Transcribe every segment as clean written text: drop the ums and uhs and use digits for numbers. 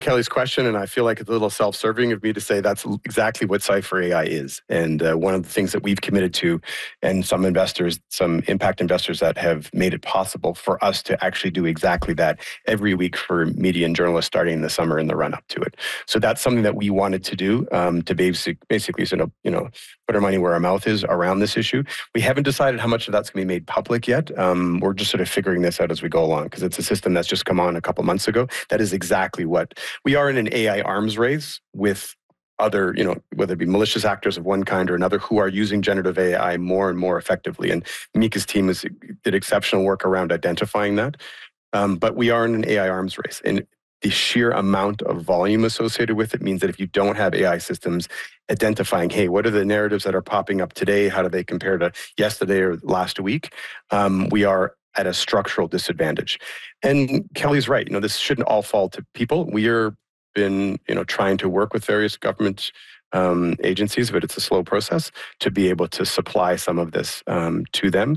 Kelly's question, and I feel like it's a little self-serving of me to say that's exactly what Cypher AI is. And one of the things that we've committed to, and some investors, some impact investors that have made it possible for us to actually do exactly that every week for media and journalists starting in the summer and the run-up to it. So that's something that we wanted to do to basically sort of, put our money where our mouth is around this issue. We haven't decided how much of that's going to be made public yet. We're just sort of figuring this out as we go along because it's a system that's just come on a couple months ago. That is exactly what we are in an AI arms race with other, whether it be malicious actors of one kind or another who are using generative AI more and more effectively. And Mika's team did exceptional work around identifying that. But we are in an AI arms race. And the sheer amount of volume associated with it means that if you don't have AI systems identifying, hey, what are the narratives that are popping up today? How do they compare to yesterday or last week? We are at a structural disadvantage. And Kelly's right. This shouldn't all fall to people. We are been, trying to work with various government agencies, but it's a slow process to be able to supply some of this to them.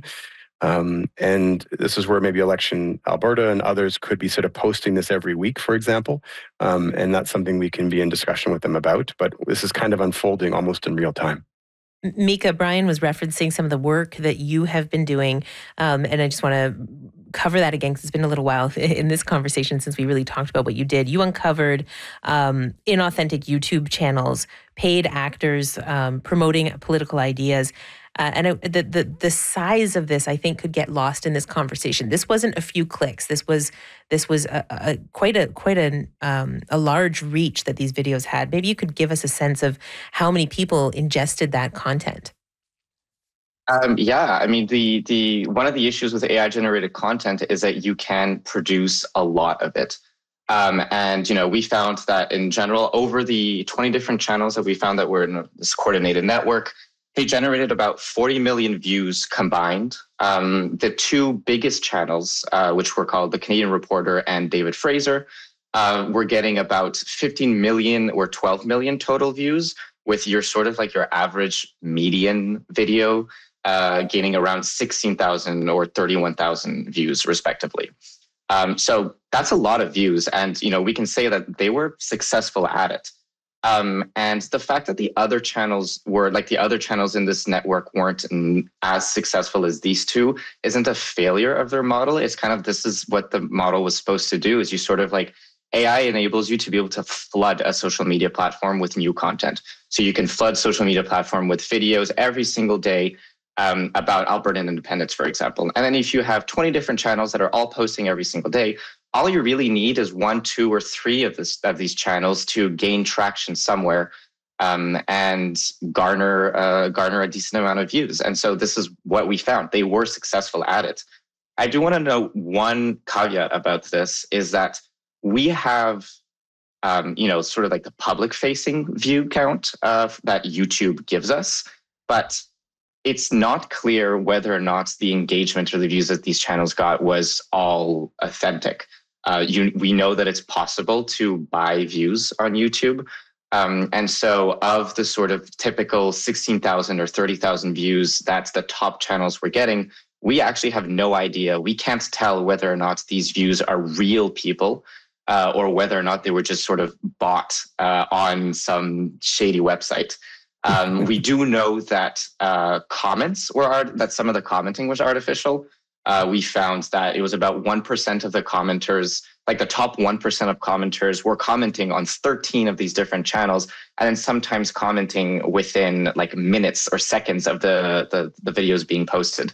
And this is where maybe Election Alberta and others could be sort of posting this every week, for example. And that's something we can be in discussion with them about. But this is kind of unfolding almost in real time. Mika, Brian was referencing some of the work that you have been doing. And I just want to cover that again because it's been a little while in this conversation since we really talked about what you did. You uncovered inauthentic YouTube channels, paid actors promoting political ideas. And the size of this, I think, could get lost in this conversation. This wasn't a few clicks. This was quite a large reach that these videos had. Maybe you could give us a sense of how many people ingested that content. Yeah, I mean, the one of the issues with AI generated content is that you can produce a lot of it. And we found that in general, over the 20 different channels that we found that were in this coordinated network, they generated about 40 million views combined. The two biggest channels, which were called The Canadian Reporter and David Fraser, were getting about 15 million or 12 million total views, with your sort of like your average median video gaining around 16,000 or 31,000 views, respectively. So that's a lot of views. And, we can say that they were successful at it. And the fact that the other channels in this network weren't as successful as these two isn't a failure of their model. It's kind of, this is what the model was supposed to do, is you sort of like, AI enables you to be able to flood a social media platform with new content. So you can flood social media platform with videos every single day about Albertan independence, for example. And then if you have 20 different channels that are all posting every single day, all you really need is 1, 2, or 3 of these channels to gain traction somewhere and garner a decent amount of views. And so this is what we found. They were successful at it. I do want to note one caveat about this is that we have, sort of like the public-facing view count that YouTube gives us, but it's not clear whether or not the engagement or the views that these channels got was all authentic. We know that it's possible to buy views on YouTube. And so of the sort of typical 16,000 or 30,000 views, that's the top channels we're getting. We actually have no idea. We can't tell whether or not these views are real people or whether or not they were just sort of bought on some shady website. We do know that comments that some of the commenting was artificial. We found that it was about 1% of the commenters, like the top 1% of commenters, were commenting on 13 of these different channels, and then sometimes commenting within like minutes or seconds of the videos being posted.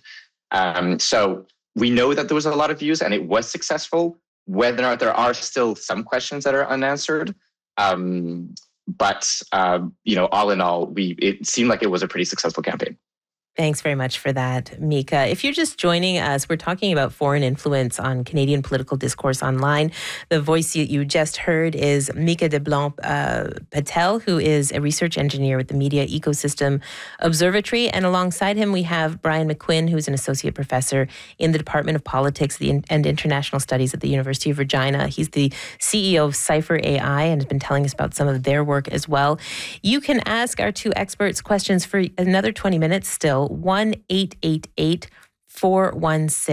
So we know that there was a lot of views and it was successful. Whether or not there are still some questions that are unanswered. But all in all, it seemed like it was a pretty successful campaign. Thanks very much for that, Mika. If you're just joining us, we're talking about foreign influence on Canadian political discourse online. The voice you just heard is Mika Deblanc-Patel, who is a research engineer with the Media Ecosystem Observatory. And alongside him, we have Brian McQuinn, who's an associate professor in the Department of Politics and International Studies at the University of Regina. He's the CEO of Cypher AI and has been telling us about some of their work as well. You can ask our two experts questions for another 20 minutes still.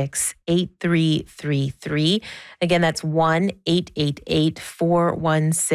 1-888-416-8333. Again, that's 1-888-416